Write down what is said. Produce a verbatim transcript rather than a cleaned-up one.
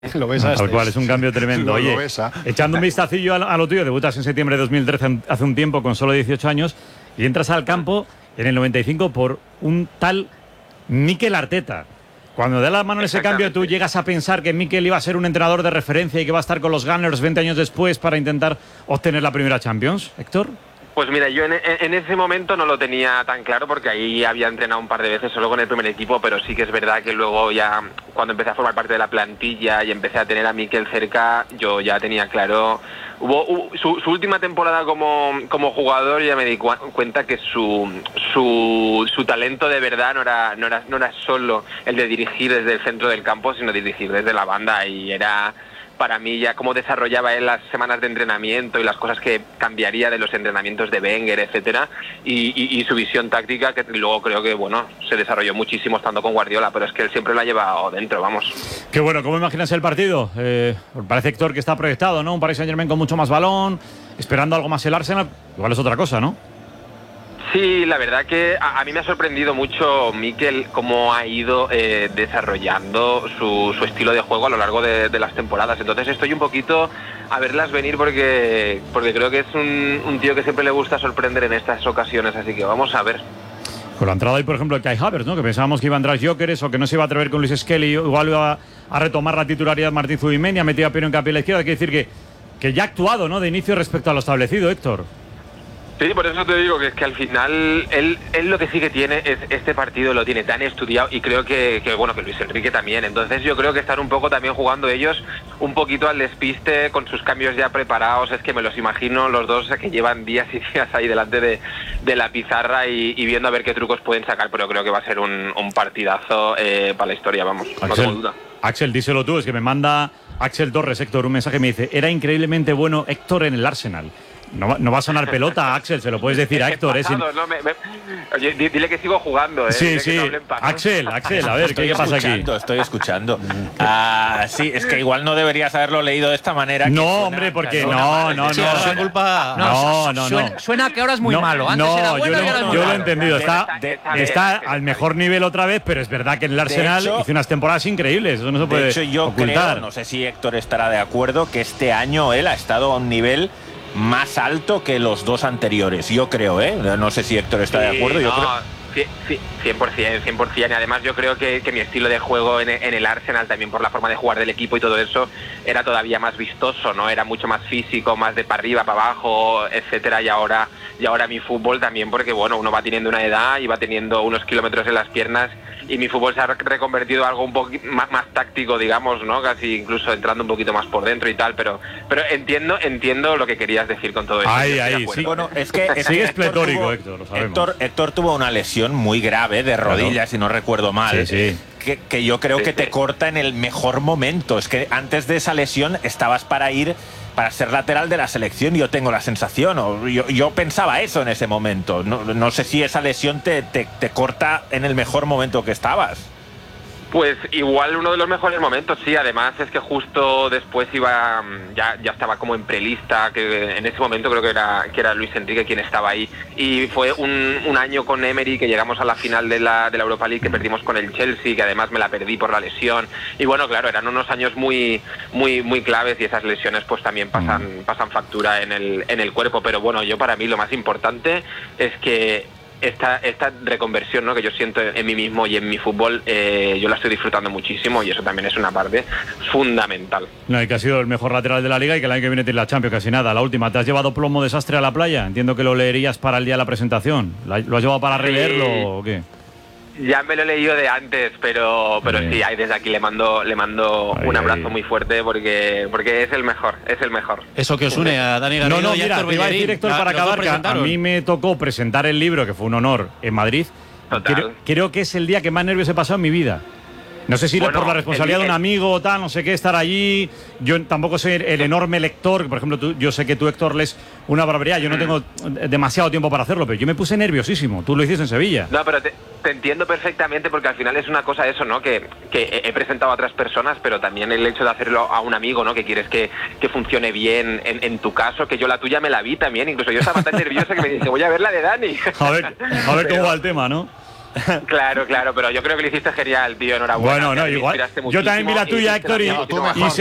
Lo besa. Tal cual, es un cambio tremendo. Lo, Oye, lo besa. echando un vistacillo a, a lo tuyo, debutas en septiembre de dos mil trece, hace un tiempo, con solo dieciocho años, y entras al campo en el noventa y cinco por un tal Mikel Arteta. Cuando da la mano en ese cambio, ¿tú llegas a pensar que Mikel iba a ser un entrenador de referencia y que va a estar con los Gunners veinte años después para intentar obtener la primera Champions, Héctor? Pues mira, yo en, en ese momento no lo tenía tan claro porque ahí había entrenado un par de veces solo con el primer equipo, pero sí que es verdad que luego ya cuando empecé a formar parte de la plantilla y empecé a tener a Mikel cerca, yo ya tenía claro. Hubo, hubo su, su última temporada como, como jugador, ya me di cu cuenta que su, su, su talento de verdad no era, no, era, no era solo el de dirigir desde el centro del campo, sino dirigir desde la banda, y era para mí ya cómo desarrollaba él las semanas de entrenamiento y las cosas que cambiaría de los entrenamientos de Wenger, etcétera, y, y, y su visión táctica, que luego creo que bueno se desarrolló muchísimo estando con Guardiola, pero es que él siempre lo ha llevado dentro, vamos. Qué bueno. ¿Cómo imaginas el partido? Eh, parece, Héctor, que está proyectado, ¿no? Un Paris Saint-Germain con mucho más balón, esperando algo más el Arsenal. Igual es otra cosa, ¿no? Sí, la verdad que a, a mí me ha sorprendido mucho Mikel cómo ha ido eh, desarrollando su, su estilo de juego a lo largo de, de las temporadas. Entonces estoy un poquito a verlas venir porque, porque creo que es un, un tío que siempre le gusta sorprender en estas ocasiones, así que vamos a ver. Con la entrada ahí, por ejemplo, de Kai Havertz, ¿no? Que pensábamos que iba a entrar Gyökeres o que no se iba a atrever con Luis Skelly, igual iba a retomar la titularidad Martín Zubimendi, ha metido a Piero Hincapié a la izquierda. Hay que decir que, que ya ha actuado, ¿no? De inicio respecto a lo establecido, Héctor. Sí, por eso te digo que es que al final él, él lo que sí que tiene es este partido lo tiene tan estudiado, y creo que, que bueno que Luis Enrique también. Entonces yo creo que están un poco también jugando ellos un poquito al despiste con sus cambios ya preparados. Es que me los imagino los dos que llevan días y días ahí delante de, de la pizarra y, y viendo a ver qué trucos pueden sacar, pero creo que va a ser un, un partidazo eh, para la historia, vamos, Axel, no tengo duda. Axel, díselo tú, es que me manda Axel Torres, Héctor, un mensaje, me dice: era increíblemente bueno Héctor en el Arsenal. No, no va a sonar pelota, Axel, se lo puedes decir a Héctor. ¿eh? Pasado, no, me, me, oye, dile que sigo jugando, ¿eh? Sí, dile sí. Que no Axel, Axel, a ver, ¿qué, ¿qué pasa aquí? Estoy escuchando. Ah, sí, es que igual no deberías haberlo leído de esta manera. No, suena, hombre, porque suena no, mal, no, no. sí, No, suena culpa. No, no, no. Suena, suena que ahora es muy no, malo. Antes no, era bueno yo, y ahora es lo, muy yo malo. lo he entendido. Está, de, de, de, está de, de, al mejor nivel otra vez, pero es verdad que en el Arsenal hecho, hizo unas temporadas increíbles. Eso no se puede de hecho, yo ocultar. creo, no sé si Héctor estará de acuerdo, que este año él ha estado a un nivel más alto que los dos anteriores. Yo creo, ¿eh? No sé si Héctor está sí, de acuerdo. Yo no, creo... cien por cien, cien por cien. Y además yo creo que, que mi estilo de juego en, en el Arsenal, también por la forma de jugar del equipo y todo eso, era todavía más vistoso, ¿no? Era mucho más físico, más de para arriba, para abajo, etcétera. Y ahora, y ahora mi fútbol también, porque bueno, uno va teniendo una edad y va teniendo unos kilómetros en las piernas, y mi fútbol se ha reconvertido en algo un poco más, más táctico, digamos, ¿no? Casi incluso entrando un poquito más por dentro y tal, pero pero entiendo entiendo lo que querías decir con todo eso. Ahí, ahí, sí. Bueno, es que es sigue que espletórico, tuvo, Héctor, lo sabemos. Héctor, Héctor tuvo una lesión muy grave de rodillas, claro, si no recuerdo mal. Sí, sí. Que, que yo creo sí, que sí. te corta en el mejor momento. Es que antes de esa lesión estabas para ir para ser lateral de la selección, yo tengo la sensación, o yo, yo pensaba eso en ese momento. No, no sé si esa lesión te, te, te corta en el mejor momento que estabas. Pues igual uno de los mejores momentos, sí. Además es que justo después iba, ya, ya estaba como en prelista, que en ese momento creo que era, que era Luis Enrique quien estaba ahí. Y fue un, un año con Emery que llegamos a la final de la, de la Europa League, que perdimos con el Chelsea, que además me la perdí por la lesión. Y bueno, claro, eran unos años muy, muy, muy claves, y esas lesiones pues también pasan, pasan factura en el, en el cuerpo. Pero bueno, yo para mí lo más importante es que Esta, esta reconversión, ¿no?, que yo siento en mí mismo y en mi fútbol, eh, yo la estoy disfrutando muchísimo, y eso también es una parte fundamental. No, y que ha sido el mejor lateral de la Liga y que el año que viene tiene la Champions, casi nada. La última, ¿te has llevado plomo desastre a la playa? Entiendo que lo leerías para el día de la presentación. ¿Lo has llevado para releerlo sí. o qué? Ya me lo he leído de antes, pero pero sí, sí ahí desde aquí le mando le mando ahí, un abrazo ahí. muy fuerte, porque porque es el mejor, es el mejor. Eso que os une a Dani Garrido. No, no, mira, te iba a decir, Héctor, para acabar, que a mí me tocó presentar el libro, que fue un honor, en Madrid. Total. Creo, creo que es el día que más nervios he pasado en mi vida. No sé si bueno, por la responsabilidad el, el, de un amigo o tal, no sé qué, estar allí. Yo tampoco soy el enorme lector. Por ejemplo, tú, yo sé que tú, Héctor, lees una barbaridad. Yo no tengo demasiado tiempo para hacerlo, pero yo me puse nerviosísimo. Tú lo hiciste en Sevilla. No, pero te, te entiendo perfectamente, porque al final es una cosa eso, ¿no? Que, que he presentado a otras personas, pero también el hecho de hacerlo a un amigo, ¿no? Que quieres que, que funcione bien en, en tu caso, que yo la tuya me la vi también. Incluso yo estaba tan nerviosa que me dije, voy a ver la de Dani. A ver, a ver pero, cómo va el tema, ¿no? Claro, claro, pero yo creo que lo hiciste genial, tío. Enhorabuena. Bueno, no, Me igual. inspiraste Yo también vi la muchísimo y tuya, hiciste la Héctor, y, mía. No, tú y mejor.